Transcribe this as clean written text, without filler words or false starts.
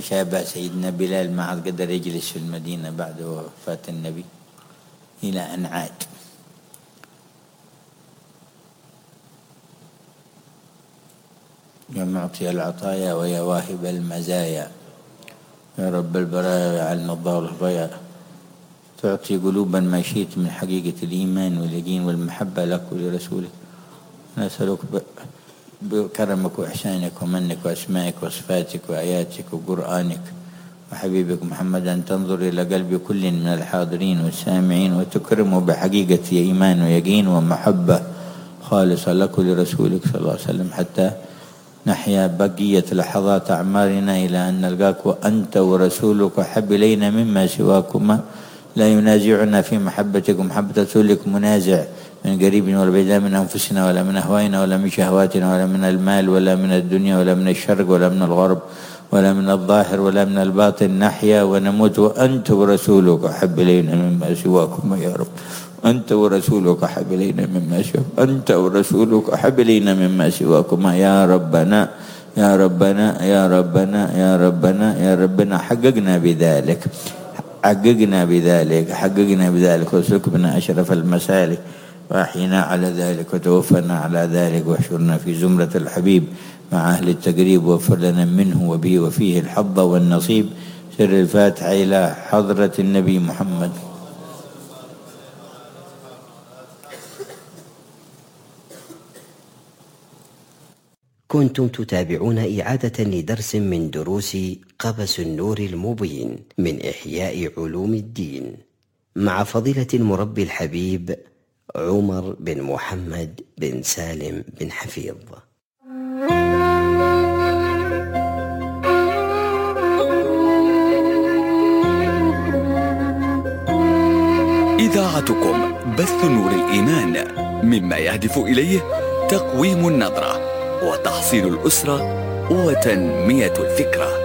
شاب سيدنا بلال ما عاد قدر يجلس في المدينة بعد وفاة النبي إلى أن عاد. يا معطي العطايا ويا واهب المزايا، يا رب البرايا وعلنا الضال الضياء، تعطي قلوبا ما شئت من حقيقة الإيمان واليقين والمحبة لك ولرسولك. نسألك بكرمك وإحسانك ومنك وأسمائك وصفاتك وآياتك وقرآنك وحبيبك محمد أن تنظر إلى قلب كل من الحاضرين والسامعين وتكرمه بحقيقة إيمان ويقين ومحبة خالصة لك ولرسولك صلى الله عليه وسلم، حتى نحيا بقية لحظات أعمارنا إلى أن نلقاك وأنت ورسولك أحب إلينا مما سواكما، لا ينازعنا في محبتك ومحبة رسولك منازع من قريب ولا بعيد، من أنفسنا ولا من أهوائنا ولا من شهواتنا ولا من المال ولا من الدنيا ولا من الشرق ولا من الغرب ولا من الظاهر ولا من الباطن، نحيا ونموت وأنت ورسولك أحب إلينا مما سواكما يا رب. أنت ورسولك أحب إلينا مما سواكما، أنت ورسولك أحب إلينا مما سواكما يا ربنا يا ربنا يا ربنا يا ربنا يا ربنا. حققنا بذلك، حققنا بذلك، حققنا بذلك، واسلك بنا أشرف المسالك، وأحينا على ذلك وتوفنا على ذلك، واحشرنا في زمرة الحبيب مع أهل التقريب، واغفر لنا منه وبه وفيه الحظ والنصيب. سر الفاتحة إلى حضرة النبي محمد. كنتم تتابعون إعادة لدرس من دروس قبس النور المبين من إحياء علوم الدين مع فضيلة المربي الحبيب عمر بن محمد بن سالم بن حفيظ. إذاعتكم بث نور الإيمان، مما يهدف إليه تقويم النظرة وتحصين الأسرة وتنمية الفكرة.